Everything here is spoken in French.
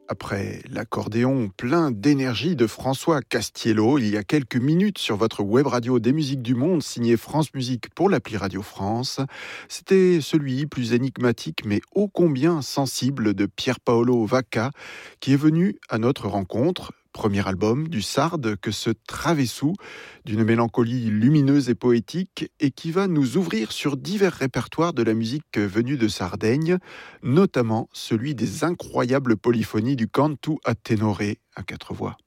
Après l'accordéon plein d'énergie de François Castiello, il y a quelques minutes sur votre web radio des musiques du monde, signé France Musique pour l'appli Radio France, c'était celui plus énigmatique mais ô combien sensible de Pier Paolo Vacca qui est venu à notre rencontre. Premier album du Sarde que ce Travessou, d'une mélancolie lumineuse et poétique, et qui va nous ouvrir sur divers répertoires de la musique venue de Sardaigne, notamment celui des incroyables polyphonies du cantu a tenore à 4 voix.